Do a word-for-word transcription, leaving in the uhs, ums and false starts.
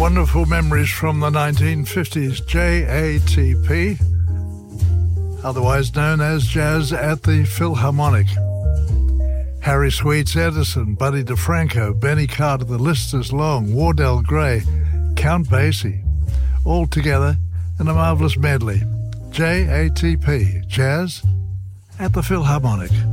Wonderful memories from the nineteen fifties. J A T P, otherwise known as Jazz at the Philharmonic. Harry Sweets Edison, Buddy DeFranco, Benny Carter, the list is long, Wardell Gray, Count Basie, all together in a marvellous medley. J A T P, Jazz at the Philharmonic.